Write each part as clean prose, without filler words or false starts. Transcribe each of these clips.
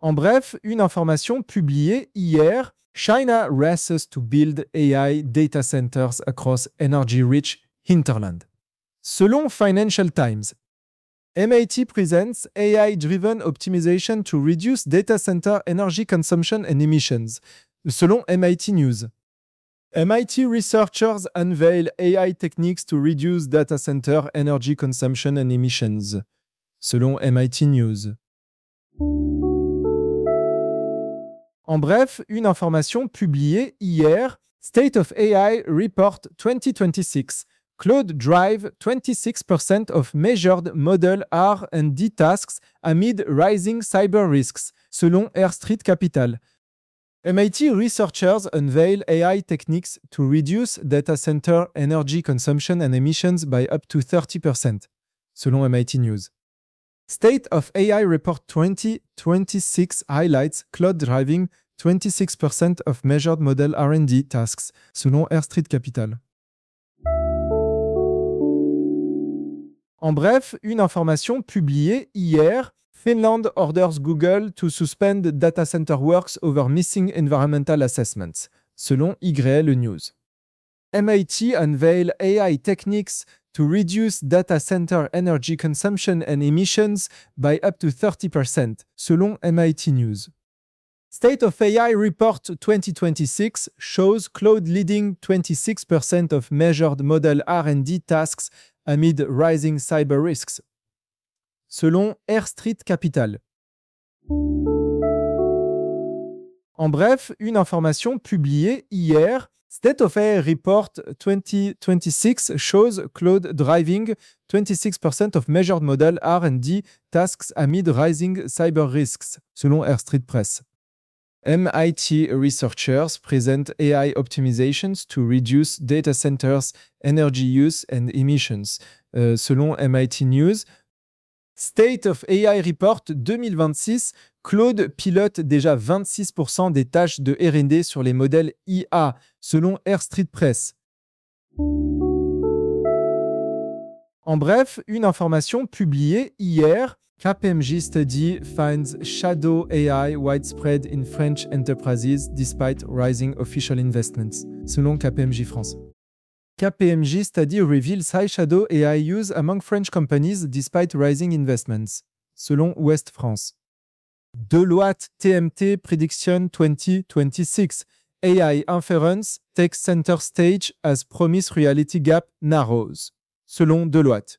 En bref, une information publiée hier, China races to build AI data centers across energy-rich hinterland. Selon Financial Times, MIT presents AI-driven optimization to reduce data center energy consumption and emissions. Selon MIT News. MIT researchers unveil AI techniques to reduce data center energy consumption and emissions. Selon MIT News. En bref, une information publiée hier, State of AI Report 2026. Cloud drive 26% of measured model R&D tasks amid rising cyber risks, selon Air Street Capital. MIT researchers unveil AI techniques to reduce data center energy consumption and emissions by up to 30%, selon MIT News. State of AI Report 2026 highlights cloud driving 26% of measured model R&D tasks, selon Air Street Capital. En bref, une information publiée hier, Finland orders Google to suspend data center works over missing environmental assessments, selon YL News. MIT unveil AI techniques to reduce data center energy consumption and emissions by up to 30%, selon MIT News. State of AI Report 2026 shows cloud leading 26% of measured model R&D tasks amid rising cyber risks, selon Air Street Capital. En bref, une information publiée hier, State of AI Report 2026 shows cloud driving 26% of measured model R&D tasks amid rising cyber risks, selon Air Street Press. MIT researchers present AI optimizations to reduce data centers' energy use and emissions, selon MIT News. State of AI Report 2026, Claude pilote déjà 26% des tâches de R&D sur les modèles IA, selon Air Street Press. En bref, une information publiée hier, KPMG study finds shadow AI widespread in French enterprises despite rising official investments, selon KPMG France. KPMG study reveals high shadow AI use among French companies despite rising investments, selon Ouest France. Deloitte TMT Prediction 2026. AI inference takes center stage as promise reality gap narrows, selon Deloitte.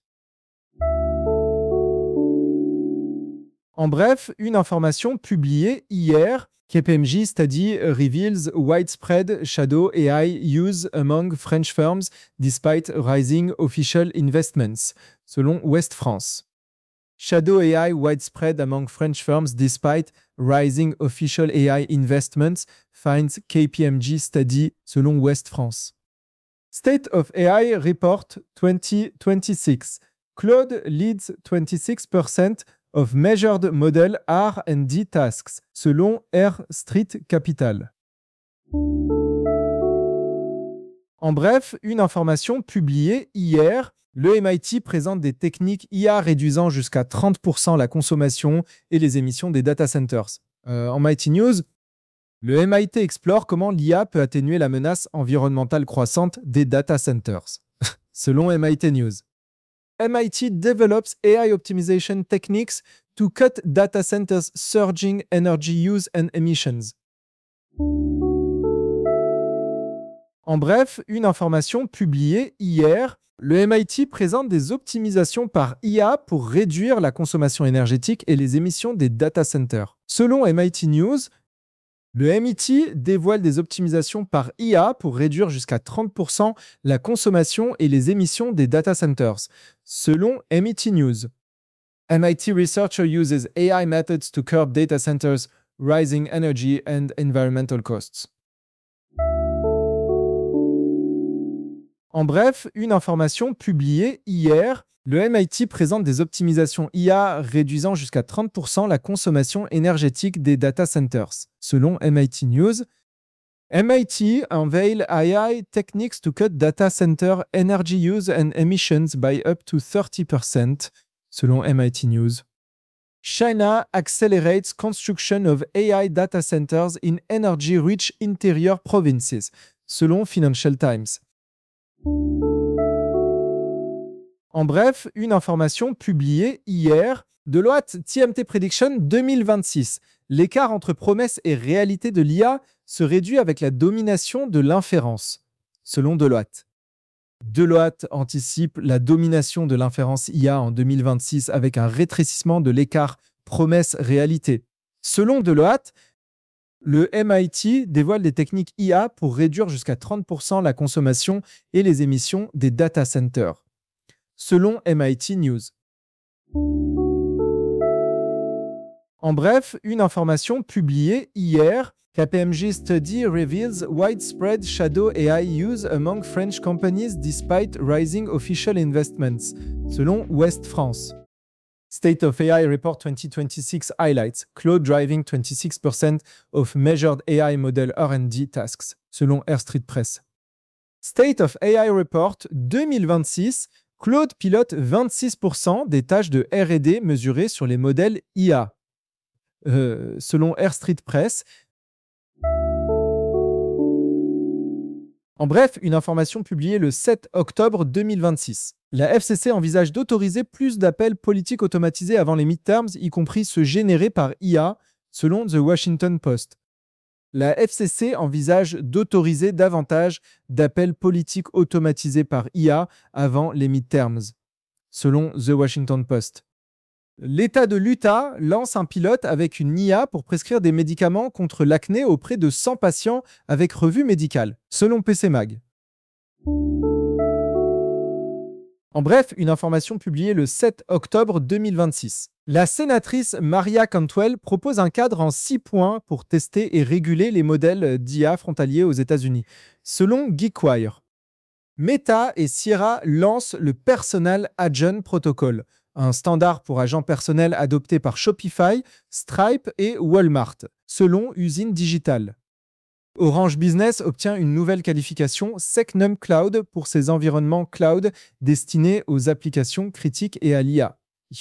En bref, une information publiée hier, KPMG study reveals widespread shadow AI use among French firms despite rising official investments, selon Ouest France. Shadow AI widespread among French firms despite rising official AI investments, finds KPMG study, selon Ouest France. State of AI Report 2026. Claude leads 26% of measured model R&D tasks, selon Air Street Capital. En bref, une information publiée hier, le MIT présente des techniques IA réduisant jusqu'à 30% la consommation et les émissions des data centers. En MIT News, le MIT explore comment l'IA peut atténuer la menace environnementale croissante des data centers, selon MIT News. MIT develops AI optimization techniques to cut data centers' surging energy use and emissions. En bref, une information publiée hier, le MIT présente des optimisations par IA pour réduire la consommation énergétique et les émissions des data centers. Selon MIT News, le MIT dévoile des optimisations par IA pour réduire jusqu'à 30% la consommation et les émissions des data centers, selon MIT News. MIT researcher uses AI methods to curb data centers' rising energy and environmental costs. En bref, une information publiée hier, le MIT présente des optimisations IA réduisant jusqu'à 30% la consommation énergétique des data centers. Selon MIT News, MIT unveil AI techniques to cut data center energy use and emissions by up to 30%, selon MIT News. China accelerates construction of AI data centers in energy-rich interior provinces, selon Financial Times. En bref, une information publiée hier, Deloitte TMT Prediction 2026. L'écart entre promesses et réalité de l'IA se réduit avec la domination de l'inférence, selon Deloitte. Deloitte anticipe la domination de l'inférence IA en 2026 avec un rétrécissement de l'écart promesse-réalité. Selon Deloitte, le MIT dévoile des techniques IA pour réduire jusqu'à 30% la consommation et les émissions des data centers. Selon MIT News. En bref, une information publiée hier, KPMG study reveals widespread shadow AI use among French companies despite rising official investments, selon Ouest France. State of AI Report 2026 highlights cloud driving 26% of measured AI model R&D tasks, selon Air Street Press. State of AI Report 2026, Claude pilote 26% des tâches de R&D mesurées sur les modèles IA. Selon Air Street Press. En bref, une information publiée le 7 octobre 2026. La FCC envisage d'autoriser plus d'appels politiques automatisés avant les midterms, y compris ceux générés par IA, selon The Washington Post. La FCC envisage d'autoriser davantage d'appels politiques automatisés par IA avant les midterms, selon The Washington Post. L'État de l'Utah lance un pilote avec une IA pour prescrire des médicaments contre l'acné auprès de 100 patients avec revue médicale, selon PC Mag. En bref, une information publiée le 7 octobre 2026. La sénatrice Maria Cantwell propose un cadre en 6 points pour tester et réguler les modèles d'IA frontaliers aux États-Unis, selon GeekWire. Meta et Sierra lancent le Personal Agent Protocol, un standard pour agents personnels adopté par Shopify, Stripe et Walmart, selon Usine Digital. Orange Business obtient une nouvelle qualification Secnum Cloud pour ses environnements cloud destinés aux applications critiques et à l'IA.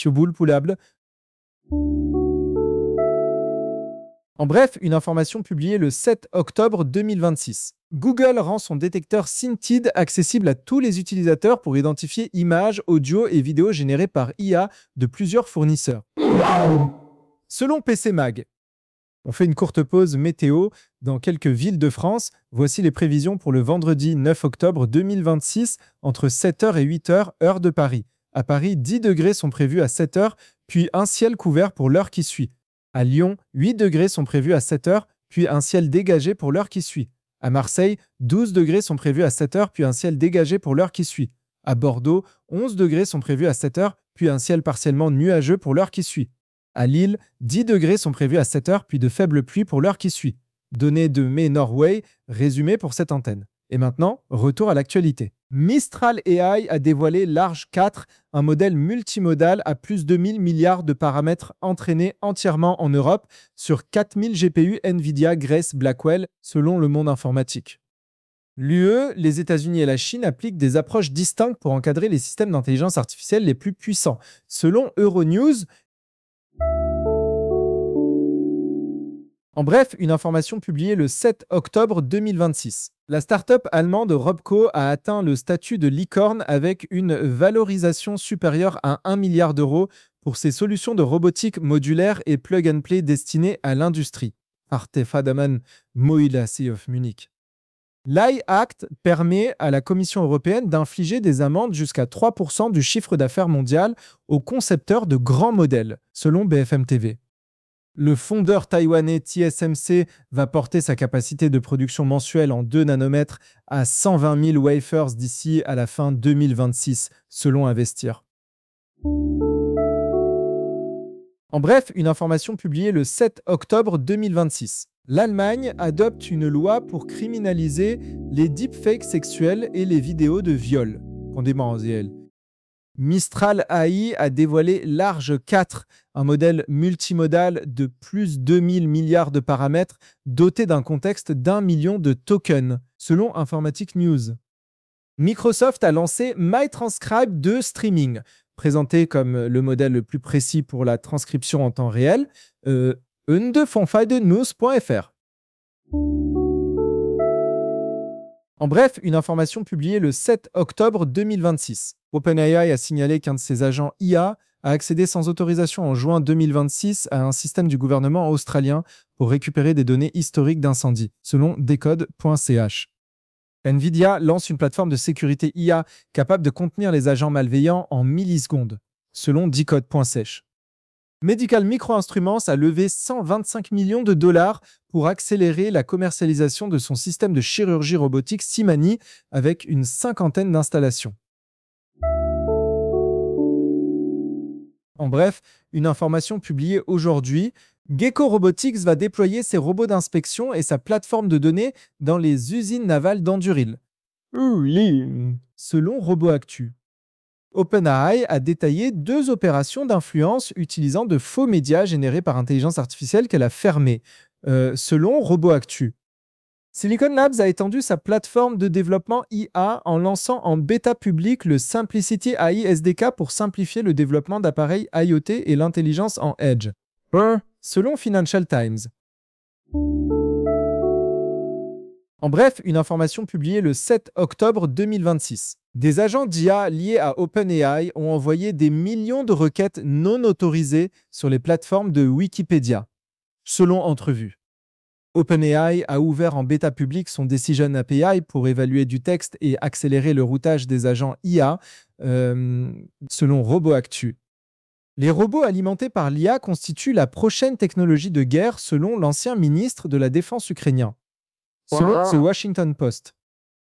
En bref, une information publiée le 7 octobre 2026. Google rend son détecteur Scintid accessible à tous les utilisateurs pour identifier images, audio et vidéos générées par IA de plusieurs fournisseurs. Selon PC Mag. On fait une courte pause météo dans quelques villes de France. Voici les prévisions pour le vendredi 9 octobre 2026 entre 7h et 8h, heure de Paris. À Paris, 10 degrés sont prévus à 7h, puis un ciel couvert pour l'heure qui suit. À Lyon, 8 degrés sont prévus à 7h, puis un ciel dégagé pour l'heure qui suit. À Marseille, 12 degrés sont prévus à 7h, puis un ciel dégagé pour l'heure qui suit. À Bordeaux, 11 degrés sont prévus à 7h, puis un ciel partiellement nuageux pour l'heure qui suit. À Lille, 10 degrés sont prévus à 7h, puis de faibles pluies pour l'heure qui suit. Données de May Norway, résumé pour cette antenne. Et maintenant, retour à l'actualité. Mistral AI a dévoilé Large 4, un modèle multimodal à plus de 1000 milliards de paramètres entraîné entièrement en Europe sur 4000 GPU NVIDIA Grace Blackwell, selon le monde informatique. L'UE, les États-Unis et la Chine appliquent des approches distinctes pour encadrer les systèmes d'intelligence artificielle les plus puissants. Selon Euronews, en bref, une information publiée le 7 octobre 2026. La start-up allemande Robco a atteint le statut de licorne avec une valorisation supérieure à 1 milliard d'euros pour ses solutions de robotique modulaire et plug-and-play destinées à l'industrie. Arte Fadaman Moïlasi of Munich. L'AI Act permet à la Commission européenne d'infliger des amendes jusqu'à 3% du chiffre d'affaires mondial aux concepteurs de grands modèles, selon BFM TV. Le fondeur taïwanais TSMC va porter sa capacité de production mensuelle en 2 nanomètres à 120 000 wafers d'ici à la fin 2026, selon Investir. En bref, une information publiée le 7 octobre 2026. L'Allemagne adopte une loi pour criminaliser les deepfakes sexuels et les vidéos de viol. Mistral AI a dévoilé Large 4, un modèle multimodal de plus 2000 milliards de paramètres doté d'un contexte d'1 million de tokens, selon Informatic News. Microsoft a lancé MyTranscribe 2 Streaming, présenté comme le modèle le plus précis pour la transcription en temps réel. News.fr. En bref, une information publiée le 7 octobre 2026. OpenAI a signalé qu'un de ses agents IA a accédé sans autorisation en juin 2026 à un système du gouvernement australien pour récupérer des données historiques d'incendie, selon decode.ch. NVIDIA lance une plateforme de sécurité IA capable de contenir les agents malveillants en millisecondes, selon decode.ch. Medical Microinstruments a levé 125 millions de dollars pour accélérer la commercialisation de son système de chirurgie robotique Symani avec une 50aine d'installations. En bref, une information publiée aujourd'hui, Gecko Robotics va déployer ses robots d'inspection et sa plateforme de données dans les usines navales d'Anduril. Selon RoboActu. OpenAI a détaillé 2 opérations d'influence utilisant de faux médias générés par intelligence artificielle qu'elle a fermées, selon RoboActu. Silicon Labs a étendu sa plateforme de développement IA en lançant en bêta public le Simplicity AI SDK pour simplifier le développement d'appareils IoT et l'intelligence en Edge, selon Financial Times. En bref, une information publiée le 7 octobre 2026. Des agents d'IA liés à OpenAI ont envoyé des millions de requêtes non autorisées sur les plateformes de Wikipédia, selon Entrevue. OpenAI a ouvert en bêta public son Decision API pour évaluer du texte et accélérer le routage des agents IA, selon RoboActu. Les robots alimentés par l'IA constituent la prochaine technologie de guerre, selon l'ancien ministre de la Défense ukrainien, selon The Washington Post.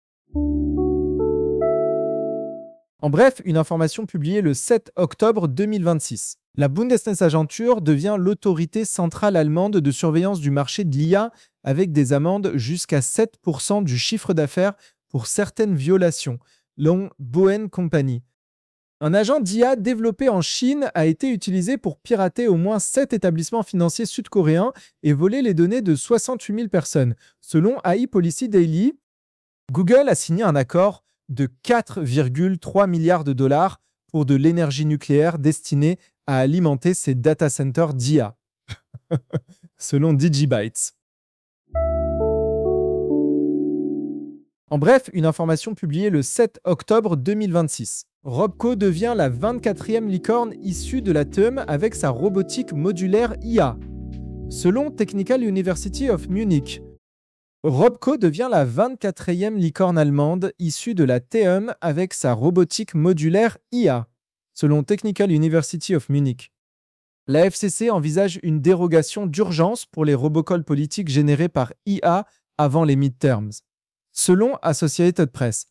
En bref, une information publiée le 7 octobre 2026. La Bundesnetzagentur devient l'autorité centrale allemande de surveillance du marché de l'IA avec des amendes jusqu'à 7% du chiffre d'affaires pour certaines violations, selon Boen Company. Un agent d'IA développé en Chine a été utilisé pour pirater au moins 7 établissements financiers sud-coréens et voler les données de 68 000 personnes. Selon AI Policy Daily, Google a signé un accord de 4,3 milliards de dollars pour de l'énergie nucléaire destinée à alimenter ses data centers d'IA, selon Digibytes. En bref, une information publiée le 7 octobre 2026. Robco devient la 24e licorne issue de la TEUM avec sa robotique modulaire IA, selon Technical University of Munich. Robco devient la 24e licorne allemande issue de la TEUM avec sa robotique modulaire IA, selon Technical University of Munich. La FCC envisage une dérogation d'urgence pour les robocalls politiques générés par IA avant les midterms, selon Associated Press.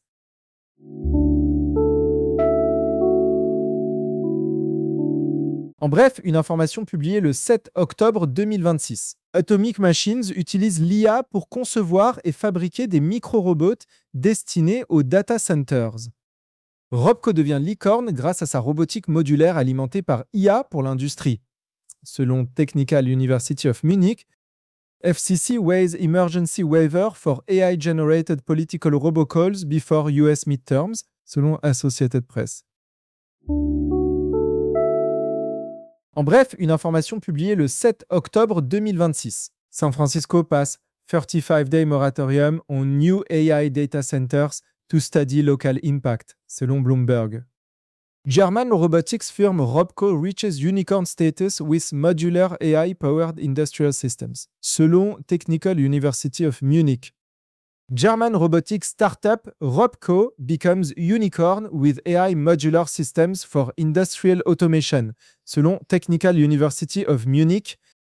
En bref, une information publiée le 7 octobre 2026. Atomic Machines utilise l'IA pour concevoir et fabriquer des micro-robots destinés aux data centers. Robco devient licorne grâce à sa robotique modulaire alimentée par IA pour l'industrie. Selon Technical University of Munich, FCC weighs emergency waiver for AI-generated political robocalls before US midterms, selon Associated Press. En bref, une information publiée le 7 octobre 2026. San Francisco passe 35-day moratorium on new AI data centers to study local impact, selon Bloomberg. German robotics firm Robco reaches unicorn status with modular AI-powered industrial systems, selon Technical University of Munich. German robotics startup Robco becomes unicorn with AI modular systems for industrial automation, selon Technical University of Munich.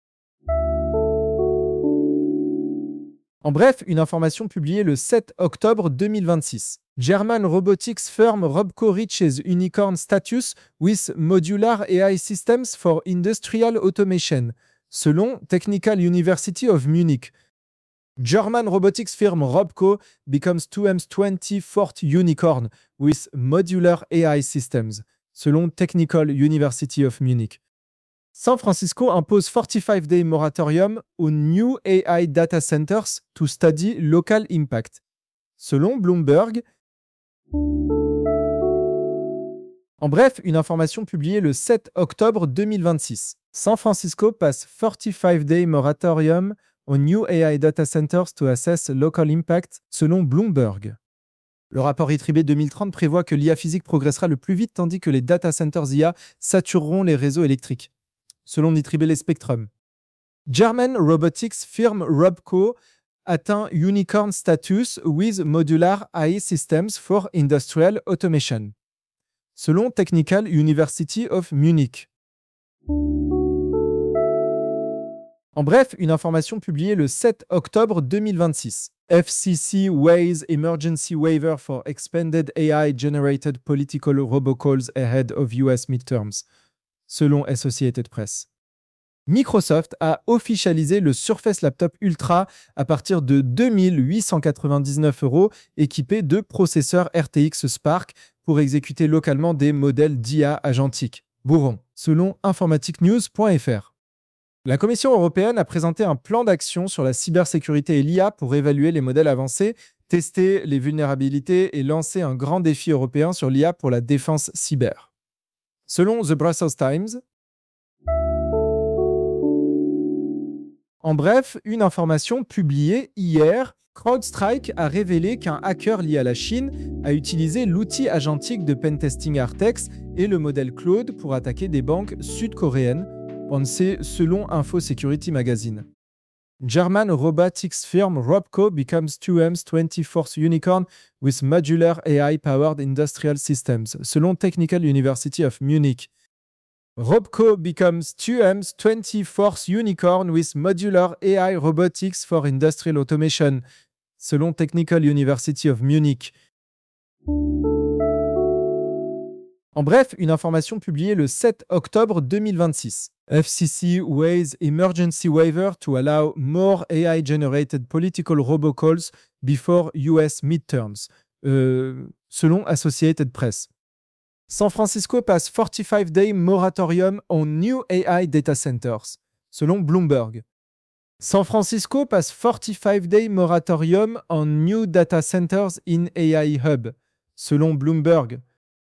En bref, une information publiée le 7 octobre 2026. German robotics firm Robco reaches unicorn status with modular AI systems for industrial automation, selon Technical University of Munich. German robotics firm Robco becomes 2M's 24th unicorn with modular AI systems, selon Technical University of Munich. San Francisco impose 45-day moratorium aux new AI data centers to study local impact, selon Bloomberg. En bref, une information publiée le 7 octobre 2026. San Francisco pass 45-day moratorium on new AI data centers to assess local impact, selon Bloomberg. Le rapport ITRIBE 2030 prévoit que l'IA physique progressera le plus vite tandis que les data centers IA satureront les réseaux électriques. Selon ITRIBE les Spectrum. German robotics firm Robco atteint unicorn status with modular AI systems for industrial automation. Selon Technical University of Munich. En bref, une information publiée le 7 octobre 2026. FCC weighs emergency waiver for expanded AI-generated political robocalls ahead of US midterms, selon Associated Press. Microsoft a officialisé le Surface Laptop Ultra à partir de 2 899 € équipé de processeurs RTX Spark pour exécuter localement des modèles d'IA agentique. Bourron, selon informaticnews.fr. La Commission européenne a présenté un plan d'action sur la cybersécurité et l'IA pour évaluer les modèles avancés, tester les vulnérabilités et lancer un grand défi européen sur l'IA pour la défense cyber. Selon The Brussels Times, en bref, une information publiée hier, CrowdStrike a révélé qu'un hacker lié à la Chine a utilisé l'outil agentique de pentesting Artex et le modèle Claude pour attaquer des banques sud-coréennes, pensé selon Info Security Magazine. German robotics firm Robco becomes 2M's 24th unicorn with modular AI-powered industrial systems, selon Technical University of Munich. Robco becomes 2M's 24th unicorn with modular AI robotics for industrial automation, selon Technical University of Munich. En bref, une information publiée le 7 octobre 2026. FCC weighs emergency waiver to allow more AI-generated political robocalls before US midterms, selon Associated Press. San Francisco pass 45-day moratorium on new AI data centers, selon Bloomberg. San Francisco pass 45-day moratorium on new data centers in AI hub, selon Bloomberg.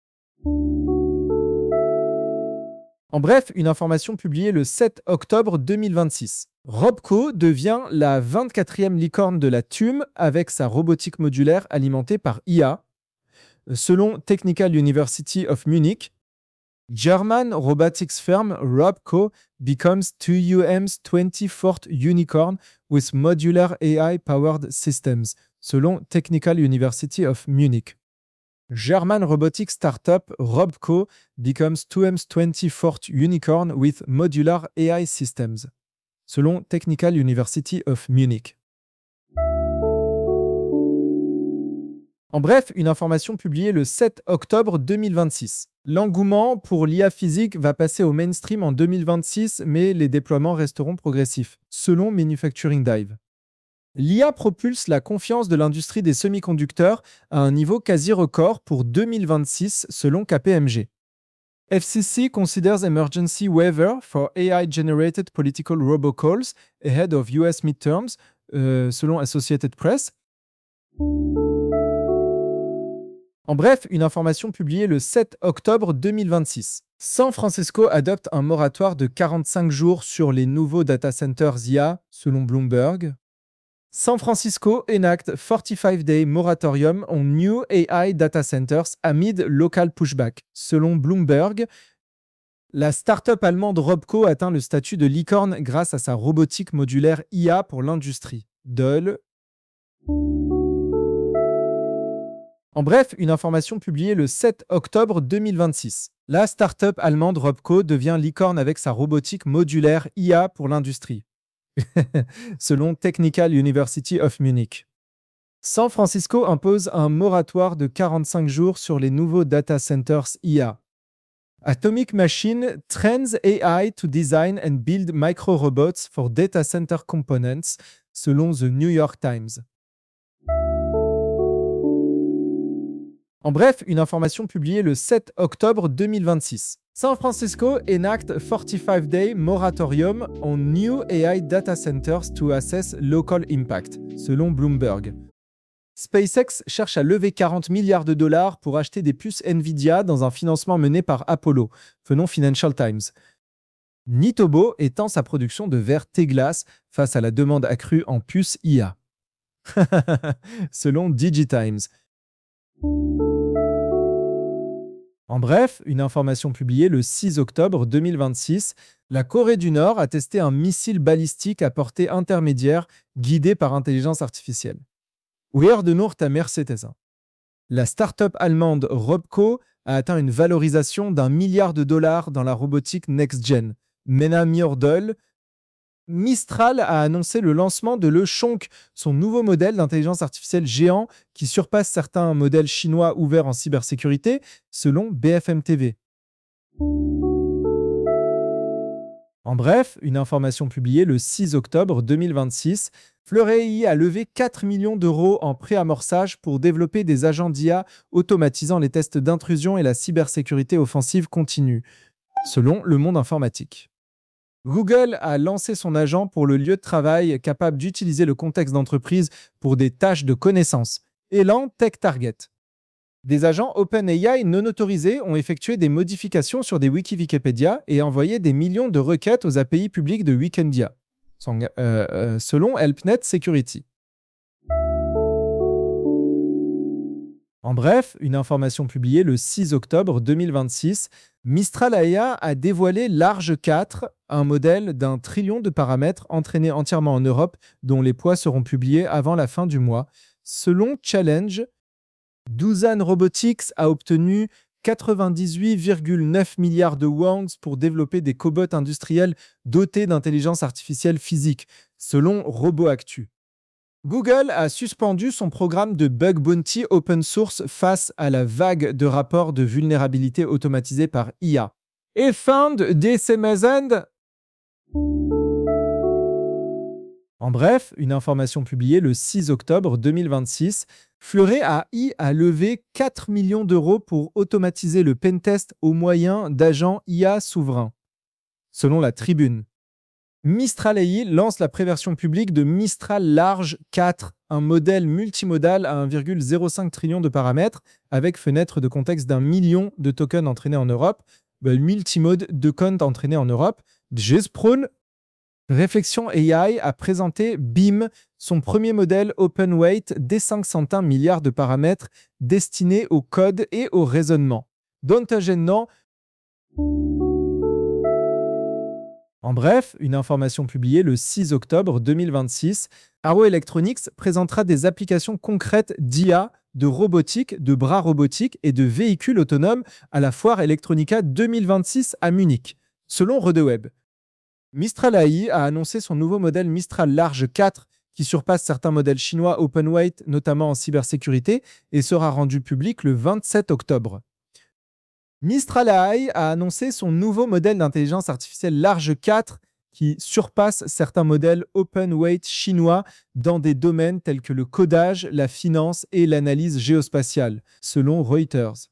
En bref, une information publiée le 7 octobre 2026. Robco devient la 24e licorne de la TUM avec sa robotique modulaire alimentée par IA. Selon Technical University of Munich, German robotics firm Robco becomes 2UM's 24th unicorn with modular AI-powered systems, selon Technical University of Munich. German robotics startup Robco becomes 2M's 24th unicorn with modular AI systems, selon Technical University of Munich. En bref, une information publiée le 7 octobre 2026. L'engouement pour l'IA physique va passer au mainstream en 2026, mais les déploiements resteront progressifs, selon Manufacturing Dive. L'IA propulse la confiance de l'industrie des semi-conducteurs à un niveau quasi record pour 2026, selon KPMG. FCC considers emergency waiver for AI-generated political robocalls ahead of US midterms, selon Associated Press. En bref, une information publiée le 7 octobre 2026. San Francisco adopte un moratoire de 45 jours sur les nouveaux data centers IA, selon Bloomberg. San Francisco enact 45-day moratorium on new AI data centers amid local pushback, selon Bloomberg. La start-up allemande Robco atteint le statut de licorne grâce à sa robotique modulaire IA pour l'industrie. Dell. En bref, une information publiée le 7 octobre 2026. La start-up allemande Robco devient licorne avec sa robotique modulaire IA pour l'industrie. Selon Technical University of Munich. San Francisco impose un moratoire de 45 jours sur les nouveaux data centers IA. Atomic Machine trains AI to design and build micro-robots for data center components, selon The New York Times. En bref, une information publiée le 7 octobre 2026. San Francisco enact 45-day moratorium on new AI data centers to assess local impact, selon Bloomberg. SpaceX cherche à lever 40 milliards de dollars pour acheter des puces Nvidia dans un financement mené par Apollo, selon Financial Times. Nitobo étend sa production de verre T-Glass face à la demande accrue en puces IA. Selon DigiTimes. En bref, une information publiée le 6 octobre 2026, la Corée du Nord a testé un missile balistique à portée intermédiaire guidé par intelligence artificielle. de Noort Mercedes. La start-up allemande Robco a atteint une valorisation d'1 milliard de dollars dans la robotique next-gen. Mena Myrdal. Mistral a annoncé le lancement de LeChonk, son nouveau modèle d'intelligence artificielle géant qui surpasse certains modèles chinois ouverts en cybersécurité, selon BFM TV. En bref, une information publiée le 6 octobre 2026, Fleury a levé 4 millions d'euros en préamorçage pour développer des agents d'IA automatisant les tests d'intrusion et la cybersécurité offensive continue, selon Le Monde informatique. Google a lancé son agent pour le lieu de travail capable d'utiliser le contexte d'entreprise pour des tâches de connaissance. Elan Tech Target. Des agents OpenAI non autorisés ont effectué des modifications sur des wikis Wikipédia et envoyé des millions de requêtes aux API publiques de Weekendia, selon HelpNet Security. En bref, une information publiée le 6 octobre 2026, Mistral AI a dévoilé Large 4, un modèle d'1 trillion de paramètres entraîné entièrement en Europe, dont les poids seront publiés avant la fin du mois. Selon Challenge, Doosan Robotics a obtenu 98,9 milliards de wons pour développer des cobots industriels dotés d'intelligence artificielle physique, selon RoboActu. Google a suspendu son programme de bug bounty open source face à la vague de rapports de vulnérabilité automatisés par IA. Et found DCMS end. En bref, une information publiée le 6 octobre 2026, Fleury AI a levé 4 millions d'euros pour automatiser le pentest au moyen d'agents IA souverains, selon la Tribune. Mistral AI lance la préversion publique de Mistral Large 4, un modèle multimodal à 1,05 trillion de paramètres avec fenêtre de contexte d'1 million de tokens entraînés en Europe, multimode de comptes entraînés en Europe. Jesprone Réflexion AI a présenté BIM, son premier modèle open-weight D501 milliards de paramètres destiné au code et au raisonnement. Dontagennan. En bref, une information publiée le 6 octobre 2026, Arrow Electronics présentera des applications concrètes d'IA, de robotique, de bras robotiques et de véhicules autonomes à la foire Electronica 2026 à Munich, selon Redeweb. Mistral AI a annoncé son nouveau modèle Mistral Large 4 qui surpasse certains modèles chinois open-weight, notamment en cybersécurité, et sera rendu public le 27 octobre. Mistral AI a annoncé son nouveau modèle d'intelligence artificielle Large 4 qui surpasse certains modèles open-weight chinois dans des domaines tels que le codage, la finance et l'analyse géospatiale, selon Reuters.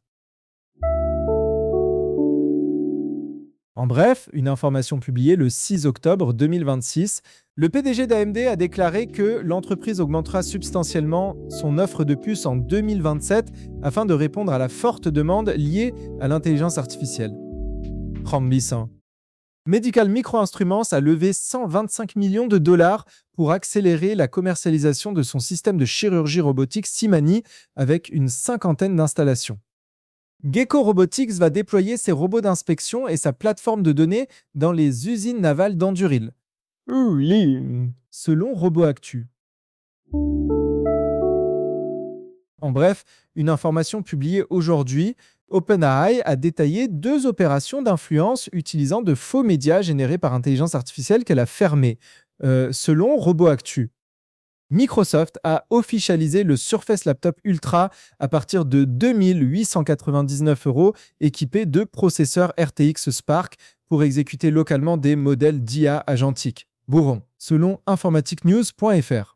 En bref, une information publiée le 6 octobre 2026, le PDG d'AMD a déclaré que l'entreprise augmentera substantiellement son offre de puces en 2027 afin de répondre à la forte demande liée à l'intelligence artificielle. Rambissant. Medical Microinstruments a levé 125 millions de dollars pour accélérer la commercialisation de son système de chirurgie robotique Simani avec une 50aine d'installations. Gecko Robotics va déployer ses robots d'inspection et sa plateforme de données dans les usines navales d'Anduril, selon RoboActu. En bref, une information publiée aujourd'hui, OpenAI a détaillé 2 opérations d'influence utilisant de faux médias générés par intelligence artificielle qu'elle a fermés, selon RoboActu. Microsoft a officialisé le Surface Laptop Ultra à partir de 2 899 € équipé de processeurs RTX Spark pour exécuter localement des modèles d'IA agentique. Bourron, selon informatiquenews.fr.